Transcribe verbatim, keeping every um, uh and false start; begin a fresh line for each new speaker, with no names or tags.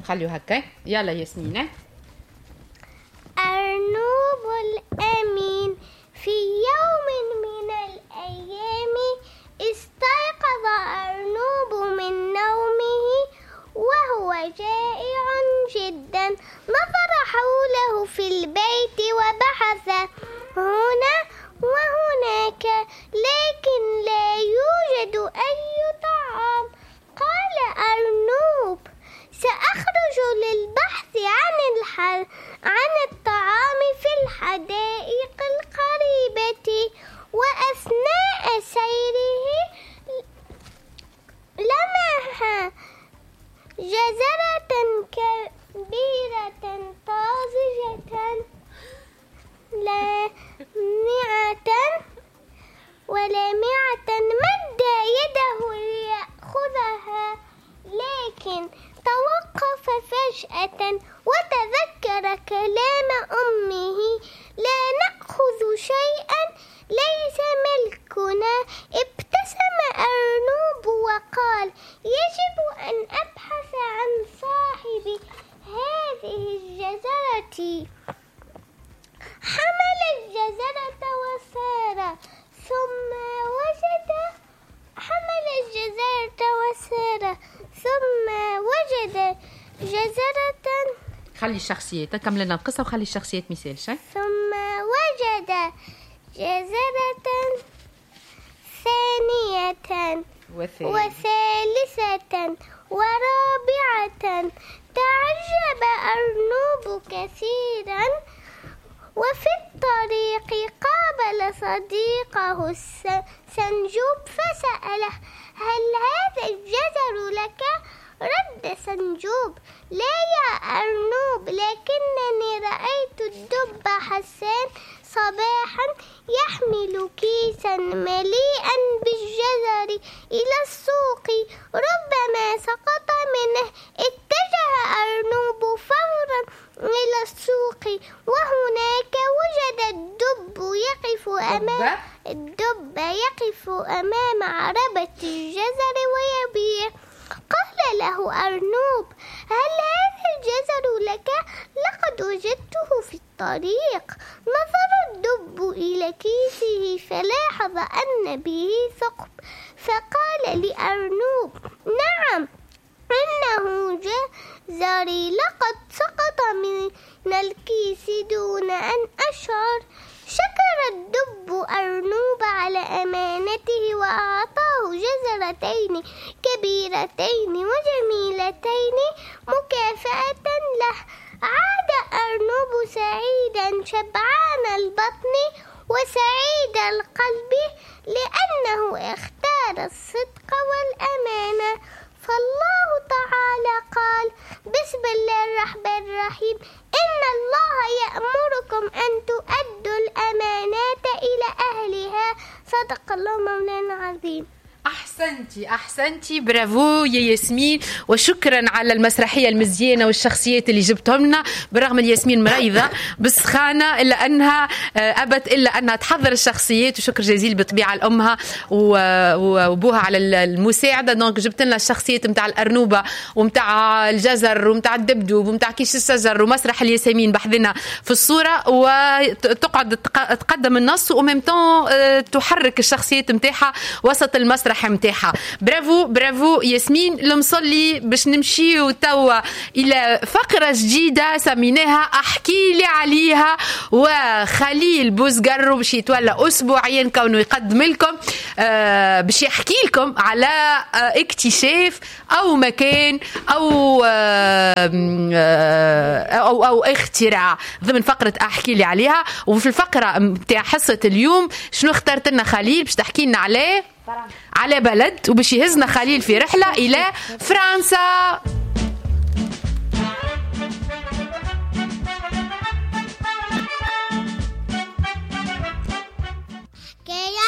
نخليو هكا. يلا ياسمينة.
أرنوب الأمين في يوم من الأيام استيقظ أرنوب من نومه وهو جائع جدا. نظر حوله في البيت وبحث هنا وهناك لكن لا يوجد أي طعام. قال أرنوب سأخرج للبحث عن الحل عن الطعام في الحدائق القريبة. وأثناء سيره لمح جزرة كبيرة طازجة لامعة ولامعة. مد يده ليأخذها لكن توقف فجأة وتذكر كلام أمه لا نأخذ شيئا ليس ملكنا. ابتسم أرنوب وقال يجب أن أبحث عن صاحب هذه الجزرة. حمل الجزرة وسار ثم وجد حمل الجزرة وسار ثم وجد جزرة.
خلي الشخصيات كمل لنا القصة وخلي الشخصيات مثال شيء.
ثم وجد جزرة ثانية وثالثة ورابعة. تعجب أرنوب كثيرا وفي الطريق قابل صديقه سنجوب فسأله هل هذا الجزر لك؟ رد سنجوب لا يا أرنوب لكنني رأيت الدب حسان صباحا يحمل كيسا مليئا بالجزر إلى السوق ربما سقط منه. اتجه أرنوب فورا إلى السوق وهناك وجد الدب يقف أمام الدب يقف أمام عربة الجزر ويبيع. قال له أرنوب هل هذا الجزر لك؟ لقد وجدته في الطريق. نظر الدب إلى كيسه فلاحظ أن به ثقب فقال لأرنوب نعم إنه جزري لقد سقط من الكيس دون أن أشعر. شكر الدب أرنوب على أمانته وأعطاه جزرتين كبيرتين وجميلتين مكافأة له. عاد أرنوب سعيدا شبعان البطن وسعيد القلب لأنه اختار الصدق والأمانة. فالله تعالى قال بسم الله الرحمن الرحيم إن الله يأمركم أن تؤدوا الأمانات إلى أهلها. صدق الله مولانا العظيم.
أحسنتي أحسنتي برافو يا ياسمين وشكرا على المسرحية المزيانة والشخصيات اللي جبتهم لنا. برغم الياسمين مريضة بسخانة إلا أنها أبت إلا أنها تحضر الشخصيات وشكر جزيل بطبيعة لأمها وأبوها على المساعدة. دونك جبت لنا الشخصيات متاع الأرنوبة ومتاع الجزر ومتاع الدبدوب ومتاع كيش الشجر ومسرح الياسمين بحذنا في الصورة وتقعد تقدم النص وممتون تحرك الشخصيات متاعها وسط المسرح متاعها. برافو برافو ياسمين. المصلي باش نمشي توا الى فقره جديده سميناها احكي لي عليها وخليل بوزقرو باش يتولى اسبوعيا كونه يقدم لكم آه باش يحكي لكم على آه اكتشاف او مكان او آه او او اختراع ضمن فقره احكي لي عليها. وفي الفقره نتاع حصه اليوم شنو اخترت لنا خليل باش تحكي لنا عليه؟ على بلد وباش يهزنا خليل في رحله الى فرنسا.